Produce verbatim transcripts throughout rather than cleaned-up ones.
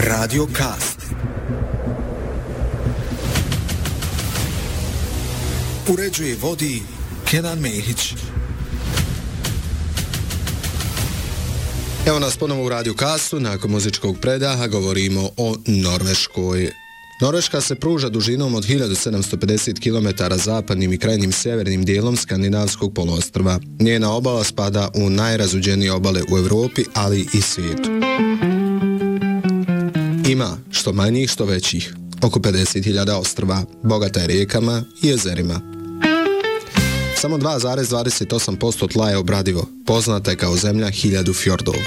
Radio Cast. Uređuje i vodi Kenan Mehić. Evo nas ponovo u Radio Castu, nakon muzičkog predaha govorimo o Norveškoj. Norveška se pruža dužinom od hiljadu sedamsto pedeset kilometara zapadnim i krajnjim sjevernim dijelom skandinavskog poluostrva. Njena obala spada u najrazuđenije obale u Europi, ali i svijetu. Ima što manjih, što većih, oko pedeset hiljada ostrva, bogata je rijekama i jezerima. Samo dva zarez dvadeset osam posto tla je obradivo, poznata je kao zemlja hiljadu fjordova.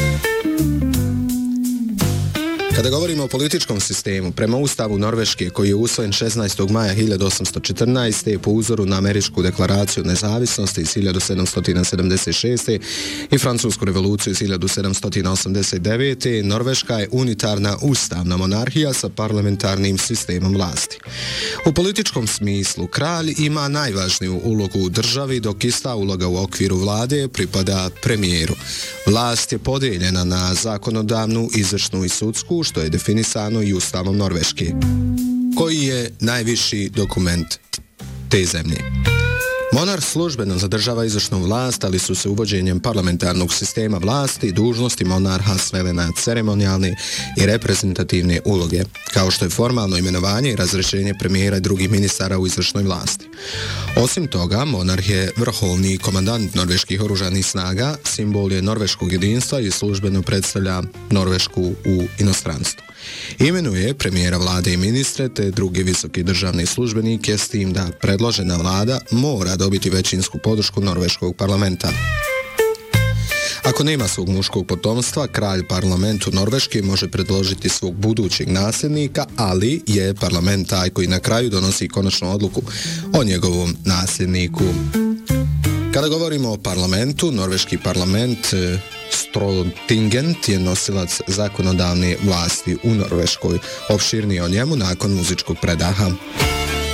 Kada govorimo o političkom sistemu, prema Ustavu Norveške, koji je usvojen šesnaestog maja hiljadu osamsto četrnaeste. po uzoru na Američku deklaraciju nezavisnosti iz hiljadu sedamsto sedamdeset šeste. i Francusku revoluciju iz hiljadu sedamsto osamdeset devete. Norveška je unitarna ustavna monarhija sa parlamentarnim sistemom vlasti. U političkom smislu, kralj ima najvažniju ulogu u državi, dok ista uloga u okviru vlade pripada premijeru. Vlast je podijeljena na zakonodavnu, izvršnu i sudsku, što je definisano i Ustavom Norveške, koji je najviši dokument te zemlje. Monarh službeno zadržava izvršnu vlast, ali su se uvođenjem parlamentarnog sistema vlasti dužnosti monarha svele na ceremonijalne i reprezentativne uloge, kao što je formalno imenovanje i razrješenje premijera i drugih ministara u izvršnoj vlasti. Osim toga, monarh je vrhovni komandant norveških oružanih snaga, simbol je norveškog jedinstva i službeno predstavlja Norvešku u inostranstvu. Imenuje premijera vlade i ministre te druge visoke državne službenike, s tim da predložena vlada mora dobiti većinsku podršku norveškog parlamenta. Ako nema svog muškog potomstva, kralj parlamentu Norveške može predložiti svog budućeg nasljednika, ali je parlament taj koji na kraju donosi konačnu odluku o njegovom nasljedniku. Kada govorimo o parlamentu, norveški parlament Stortinget je nosilac zakonodavne vlasti u Norveškoj. Opširnije o njemu nakon muzičkog predaha.